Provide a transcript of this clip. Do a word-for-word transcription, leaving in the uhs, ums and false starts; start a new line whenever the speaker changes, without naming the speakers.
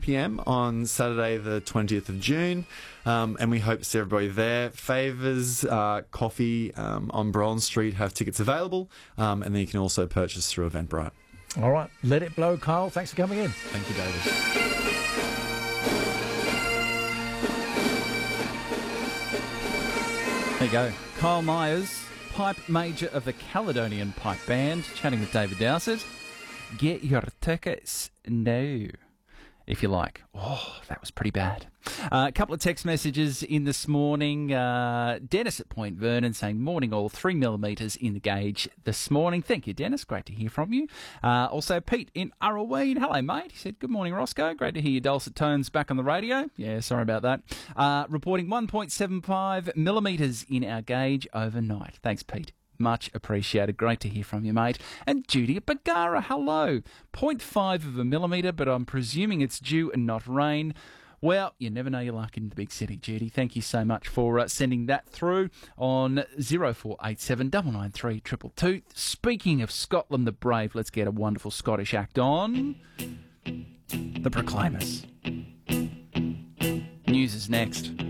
p m on Saturday the twentieth of June, um, and we hope to see everybody there. Favours, uh, coffee um, on Bronze Street have tickets available, um, and then you can also purchase through Eventbrite.
All right, let it blow, Kyle. Thanks for coming in.
Thank you, David.
There you go. Kyle Myers, pipe major of the Caledonian Pipe Band, chatting with David Dowsett. Get your tickets now, if you like. Oh, that was pretty bad. Uh, a couple of text messages in this morning. Uh, Dennis at Point Vernon saying, morning all, three millimetres in the gauge this morning. Thank you, Dennis. Great to hear from you. Uh, also, Pete in Arrowweed. Hello, mate. He said, good morning, Roscoe. Great to hear your dulcet tones back on the radio. Yeah, sorry about that. Uh, reporting one point seven five millimetres in our gauge overnight. Thanks, Pete. Much appreciated. Great to hear from you, mate. And Judy at Bagara, hello. zero point five of a millimetre, but I'm presuming it's dew and not rain. Well, you never know your luck in the big city, Judy. Thank you so much for uh, sending that through on zero four eight seven nine nine three two two two. Speaking of Scotland the Brave, let's get a wonderful Scottish act on. The Proclaimers. News is next.